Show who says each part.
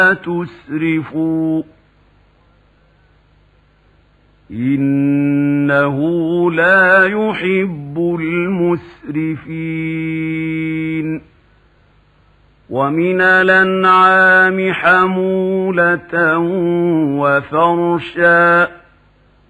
Speaker 1: تسرفوا إنه لا يحب المسرفين. ومن الأنعام حمولة وفرشا